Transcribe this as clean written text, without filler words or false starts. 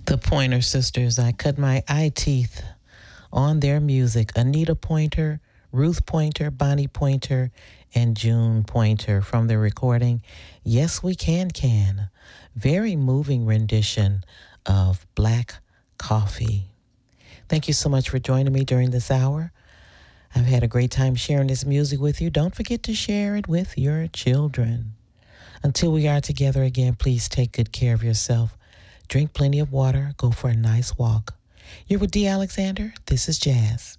The Pointer Sisters. I cut my eye teeth on their music. Anita Pointer, Ruth Pointer, Bonnie Pointer, and June Pointer from the recording Yes We Can. Very moving rendition of Black Coffee. Thank you so much for joining me during this hour. I've had a great time sharing this music with you. Don't forget to share it with your children. Until we are together again, please take good care of yourself. Drink plenty of water. Go for a nice walk. You're with D. Alexander. This is Jazz.